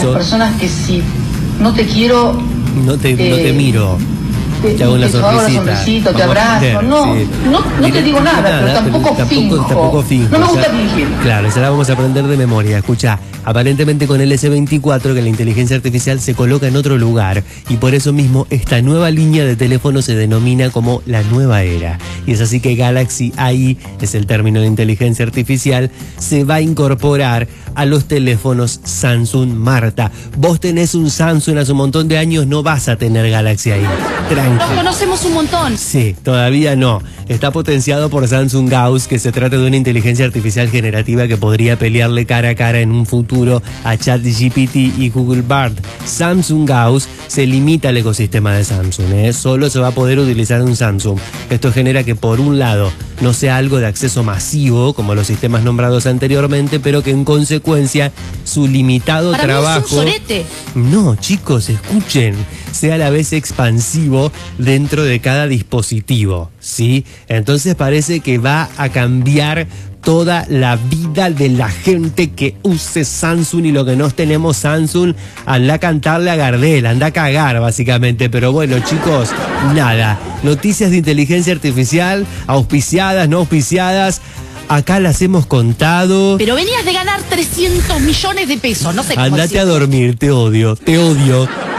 esas personas que si no te quiero... No te miro. Te hago una sonrisita, te abrazo, no te digo nada, pero tampoco finjo. No me gusta fingir. Claro, ya la vamos a aprender de memoria. Escucha, aparentemente con el S24 que la inteligencia artificial se coloca en otro lugar y por eso mismo esta nueva línea de teléfono se denomina como la nueva era. Y es así que Galaxy AI, es el término de inteligencia artificial, se va a incorporar a los teléfonos Samsung. Marta, vos tenés un Samsung hace un montón de años, no vas a tener Galaxy AI. Nos conocemos un montón. Sí, todavía no. Está potenciado por Samsung Gauss, que se trata de una inteligencia artificial generativa que podría pelearle cara a cara en un futuro a ChatGPT y Google Bard. Samsung Gauss se limita al ecosistema de Samsung, Solo se va a poder utilizar un Samsung. Esto genera que por un lado no sea algo de acceso masivo, como los sistemas nombrados anteriormente, pero que en consecuencia su limitado trabajo... Mí es un sorete. No, chicos, escuchen. Sea a la vez expansivo dentro de cada dispositivo, ¿sí? Entonces parece que va a cambiar toda la vida de la gente que use Samsung, y lo que no tenemos Samsung, anda a cantarle a Gardel, anda a cagar básicamente. Pero bueno, chicos, nada, noticias de inteligencia artificial, auspiciadas, no auspiciadas, acá las hemos contado. Pero venías de ganar 300 millones de pesos, no sé cómo Andate a dormir, te odio.